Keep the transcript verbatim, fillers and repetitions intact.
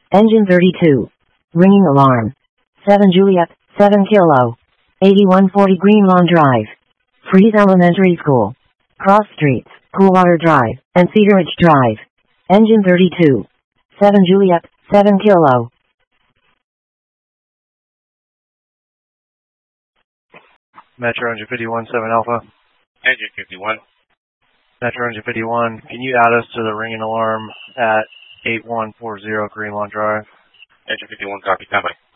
Engine thirty-two. Ringing alarm. seven Juliet, seven Kilo. eighty-one forty Greenlawn Drive. Fries Elementary School. Cross Streets, Coolwater Drive, and Cedar Ridge Drive. Engine thirty-two. seven Juliet, seven Kilo. Metro Engine fifty-one, seven Alpha. Engine fifty-one. Metro Engine fifty-one, can you add us to the ringing alarm at eighty-one forty Greenlawn Drive? Engine fifty-one, copy, standby.